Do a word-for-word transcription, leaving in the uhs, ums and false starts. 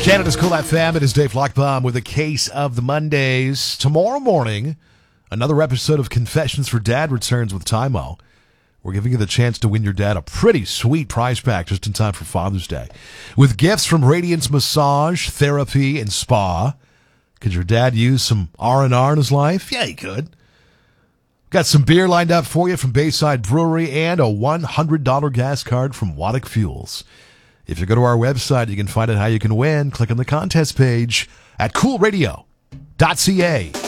Canada's Cool F M. It is Dave Lockbaum with a case of the Mondays. Tomorrow morning, another episode of Confessions for Dad returns with Tymo. We're giving you the chance to win your dad a pretty sweet prize pack just in time for Father's Day. With gifts from Radiance Massage, Therapy, and Spa. Could your dad use some R and R in his life? Yeah, he could. Got some beer lined up for you from Bayside Brewery and a one hundred dollars gas card from Waddick Fuels. If you go to our website, you can find out how you can win. Click on the contest page at cool radio dot c a.